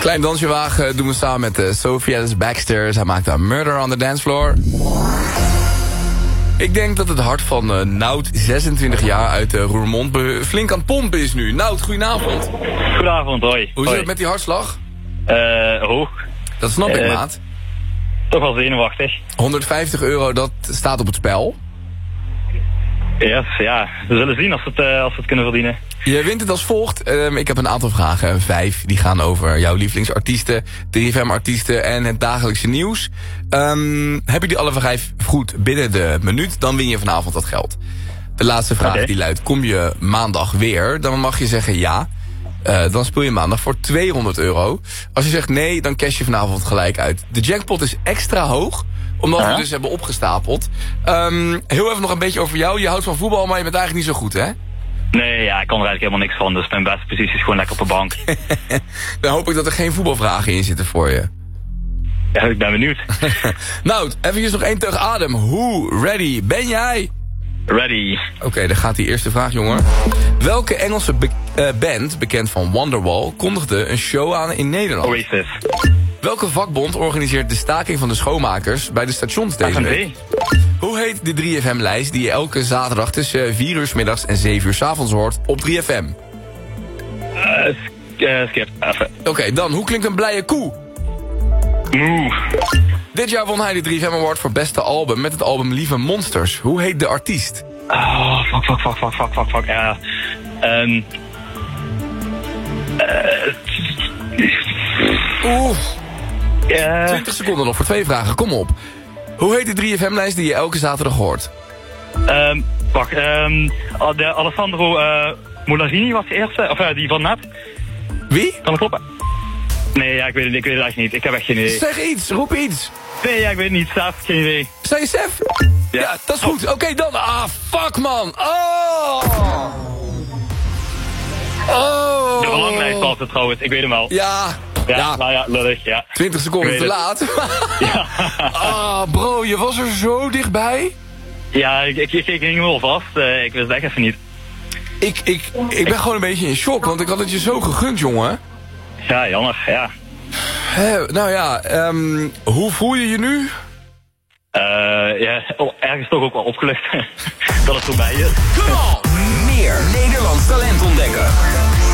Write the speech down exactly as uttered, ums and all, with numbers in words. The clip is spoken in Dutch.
Klein dansje wagen doen we samen met uh, Sophia Baxter. Zij maakt een Murder on the Dance Floor. Ik denk dat het hart van uh, Nout, zesentwintig jaar, uit uh, Roermond be- flink aan het pompen is nu. Nout, goedenavond. Goedenavond, hoi. Hoe zit het met die hartslag? Uh, hoog. Dat snap ik, Uh, maat. Toch wel zenuwachtig. honderdvijftig euro, dat staat op het spel. Yes, ja, we zullen zien als we het, uh, als we het kunnen verdienen. Je wint het als volgt. Um, ik heb een aantal vragen, vijf. Die gaan over jouw lievelingsartiesten, drie F M-artiesten en het dagelijkse nieuws. Um, heb je die alle vijf goed binnen de minuut, dan win je vanavond dat geld. De laatste vraag okay. die luidt, kom je maandag weer? Dan mag je zeggen ja. Uh, dan speel je maandag voor tweehonderd euro. Als je zegt nee, dan cash je vanavond gelijk uit. De jackpot is extra hoog, omdat we uh-huh. dus hebben opgestapeld. Um, heel even nog een beetje over jou. Je houdt van voetbal, maar je bent eigenlijk niet zo goed, hè? Nee, ja, ik kan er eigenlijk helemaal niks van. Dus mijn beste positie is gewoon lekker op de bank. Dan hoop ik dat er geen voetbalvragen in zitten voor je. Ja, ik ben benieuwd. Nou, even nog één teug adem. Hoe ready ben jij? Ready. Oké, okay, dan gaat die eerste vraag, jongen. Welke Engelse be- uh, band, bekend van Wonderwall, kondigde een show aan in Nederland? Oasis. Welke vakbond organiseert de staking van de schoonmakers bij de stations deze week? Hoe heet de drie F M-lijst die je elke zaterdag tussen vier uur 's middags en zeven uur 's avonds hoort op drie F M? Uh, uh, skip, even. Oké, okay, dan, hoe klinkt een blije koe? Moe. Dit jaar won hij de drie F M Award voor beste album met het album Lieve Monsters. Hoe heet de artiest? Oh, fuck, fuck, fuck, fuck, fuck, fuck, fuck, ja. Um, uh, Oeh. Uh, twintig seconden nog voor twee vragen, kom op. Hoe heet de drie F M-lijst die je elke zaterdag hoort? Um, wacht, um, de Alessandro uh, Molarini was de eerste, of uh, die van net. Wie? Kan dat kloppen? Nee, ja, ik weet het, ik weet het echt niet. Ik heb echt geen idee. Zeg iets, roep iets. Nee, ja, ik weet het niet. Sef, geen idee. Zeg je Sef? Ja, ja, dat is goed. Oké, okay, dan. Ah, fuck, man. Oh. Oh. De belanglijst was het trouwens, ik weet hem wel. Ja. Ja, ja. nou ja, lullig, ja. twintig seconden te laat. Ja. Ah, bro, je was er zo dichtbij. Ja, ik, ik, ik, ik hing wel vast. Uh, ik wist het echt even niet. Ik, ik, ik ben gewoon een beetje in shock, want ik had het je zo gegund, jongen. Ja, jammer, ja. He, nou ja, um, hoe voel je je nu? Uh, ja, oh, ergens toch ook wel opgelucht dat het voorbij is. Come on! Meer Nederlands talent ontdekken.